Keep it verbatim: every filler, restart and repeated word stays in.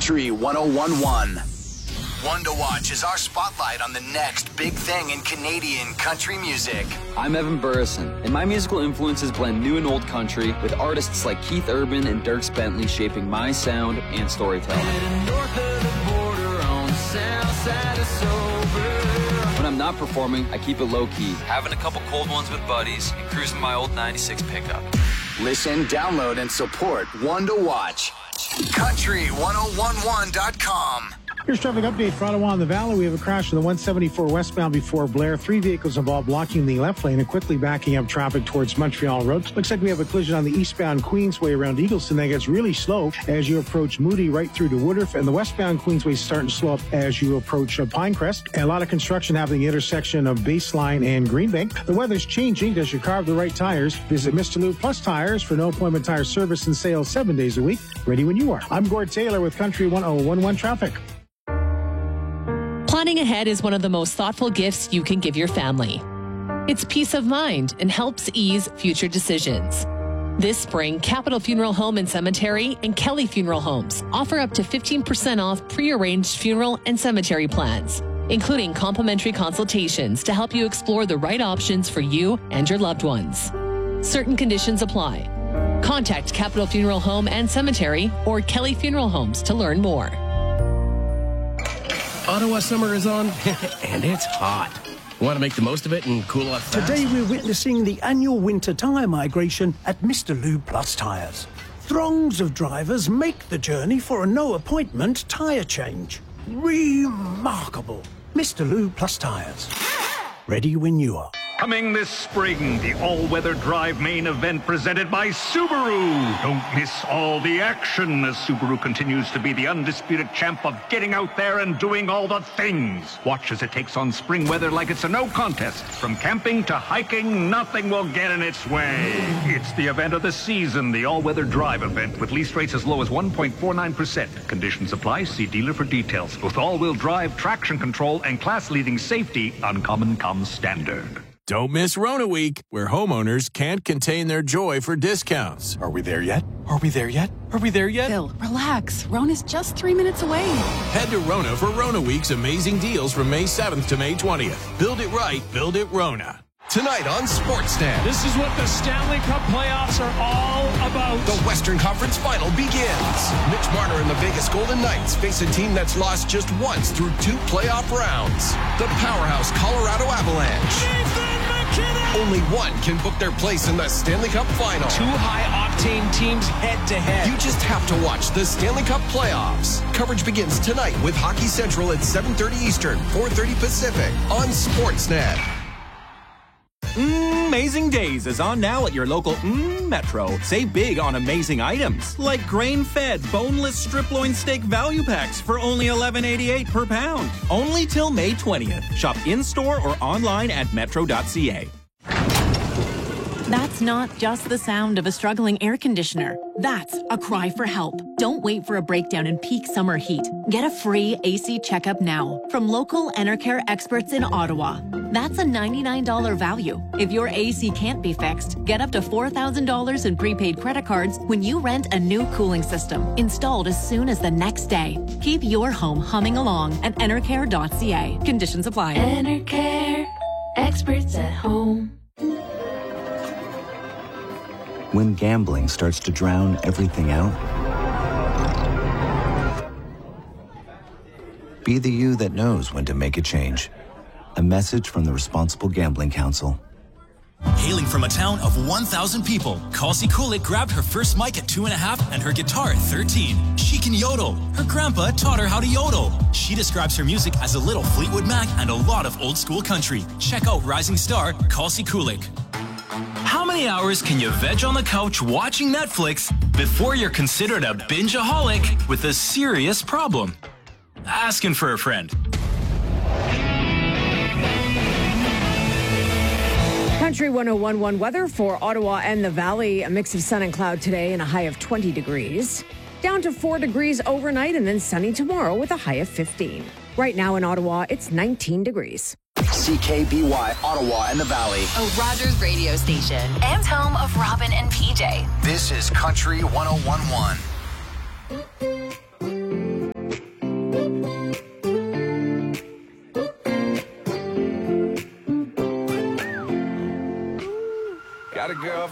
Country one oh one point one. One to Watch is our spotlight on the next big thing in Canadian country music. I'm Evan Burrison, and my musical influences blend new and old country with artists like Keith Urban and Dierks Bentley shaping my sound and storytelling. When I'm not performing, I keep it low-key, having a couple cold ones with buddies and cruising my old ninety-six pickup. Listen, download, and support One to Watch. country one oh one one dot com. Here's traffic update for Ottawa and the Valley. We have a crash on the one seventy-four westbound before Blair. Three vehicles involved blocking the left lane and quickly backing up traffic towards Montreal Road. Looks like we have a collision on the eastbound Queensway around Eagleston that gets really slow as you approach Moody right through to Woodruff. And the westbound Queensway is starting to slow up as you approach uh, Pinecrest. And a lot of construction happening at the intersection of Baseline and Greenbank. The weather's changing. Does you carve the right tires? Visit Mister Lube Plus Tires for no appointment tire service and sales seven days a week. Ready when you are. I'm Gord Taylor with Country one oh one one Traffic. Planning ahead is one of the most thoughtful gifts you can give your family. It's peace of mind and helps ease future decisions. This spring, Capital Funeral Home and Cemetery and Kelly Funeral Homes offer up to fifteen percent off pre-arranged funeral and cemetery plans, including complimentary consultations to help you explore the right options for you and your loved ones. Certain conditions apply. Contact Capital Funeral Home and Cemetery or Kelly Funeral Homes to learn more. Ottawa summer is on, and it's hot. Want to make the most of it and cool off fast? Today we're witnessing the annual winter tyre migration at Mister Lube Plus Tyres. Throngs of drivers make the journey for a no-appointment tyre change. Remarkable. Mister Lube Plus Tyres. Ready when you are. Coming this spring, the all-weather drive main event presented by Subaru. Don't miss all the action as Subaru continues to be the undisputed champ of getting out there and doing all the things. Watch as it takes on spring weather like it's a no contest. From camping to hiking, nothing will get in its way. It's the event of the season, the all-weather drive event with lease rates as low as one point four nine percent. Conditions apply. See dealer for details. With all-wheel drive, traction control, and class-leading safety, Uncommon comes standard. Don't miss Rona Week, where homeowners can't contain their joy for discounts. Are we there yet? Are we there yet? Are we there yet? Phil, relax. Rona's just three minutes away. Head to Rona for Rona Week's amazing deals from May seventh to May twentieth. Build it right, build it Rona. Tonight on Sportsnet. This is what the Stanley Cup playoffs are all about. The Western Conference Final begins. Mitch Marner and the Vegas Golden Knights face a team that's lost just once through two playoff rounds. The powerhouse Colorado Avalanche. Only one can book their place in the Stanley Cup Final. Two high-octane teams head-to-head. You just have to watch the Stanley Cup playoffs. Coverage begins tonight with Hockey Central at seven thirty Eastern, four thirty Pacific on Sportsnet. Mm, Amazing Days is on now at your local mm, Metro. Save big on amazing items like grain-fed boneless strip loin steak value packs for only eleven eighty-eight per pound. Only till May twentieth. Shop in-store or online at metro dot c a. That's not just the sound of a struggling air conditioner. That's a cry for help. Don't wait for a breakdown in peak summer heat. Get a free A C checkup now from local Enercare experts in Ottawa. That's a ninety-nine dollars value. If your A C can't be fixed, get up to four thousand dollars in prepaid credit cards when you rent a new cooling system, installed as soon as the next day. Keep your home humming along at enercare dot c a. Conditions apply. Enercare, experts at home. When gambling starts to drown everything out, be the you that knows when to make a change. A message from the Responsible Gambling Council. Hailing from a town of one thousand people, Kelsey Kulik grabbed her first mic at two and a half and her guitar at thirteen. She can yodel. Her grandpa taught her how to yodel. She describes her music as a little Fleetwood Mac and a lot of old school country. Check out rising star Kelsey Kulik. How many hours can you veg on the couch watching Netflix before you're considered a bingeaholic with a serious problem? Asking for a friend. Country one oh one point one weather for Ottawa and the Valley. A mix of sun and cloud today and a high of twenty degrees. Down to four degrees overnight and then sunny tomorrow with a high of fifteen. Right now in Ottawa, it's nineteen degrees. C K B Y, Ottawa and the Valley. A Rogers radio station and home of Robin and P J. This is Country one oh one point one. Got a girl